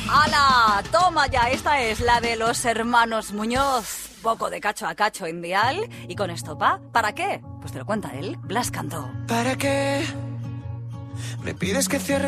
¡Hala! Toma ya, esta es la de los hermanos Muñoz. Poco de cacho a cacho en Dial. Y con esto, ¿para qué? Pues te lo cuenta él, Blas cantó. ¿Para qué me pides que cierre